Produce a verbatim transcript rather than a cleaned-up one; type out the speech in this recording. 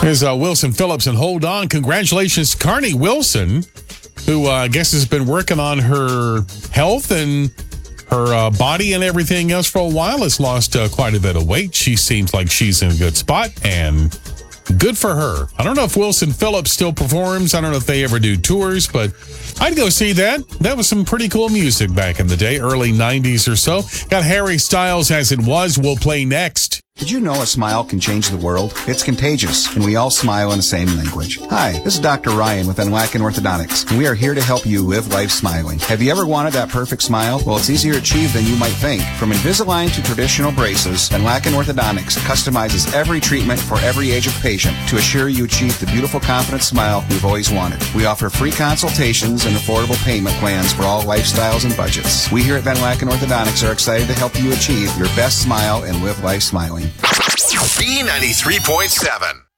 Here's uh, Wilson Phillips, and hold on. Congratulations to Carney Wilson, who uh, I guess has been working on her health and her uh, body and everything else for a while. Has lost uh, quite a bit of weight. She seems like she's in a good spot, and good for her. I don't know if Wilson Phillips still performs. I don't know if they ever do tours, but I'd go see that. That was some pretty cool music back in the day, early nineties or so. Got Harry Styles, As It Was. We'll play next. Did you know a smile can change the world? It's contagious, and we all smile in the same language. Hi, this is Doctor Ryan with Enlakin Orthodontics, and we are here to help you live life smiling. Have you ever wanted that perfect smile? Well, it's easier achieved than you might think. From Invisalign to traditional braces, Enlakin Orthodontics customizes every treatment for every age of patient to assure you achieve the beautiful, confident smile you've always wanted. We offer free consultations and affordable payment plans for all lifestyles and budgets. We here at Van Laken Orthodontics are excited to help you achieve your best smile and live life smiling. B ninety-three point seven.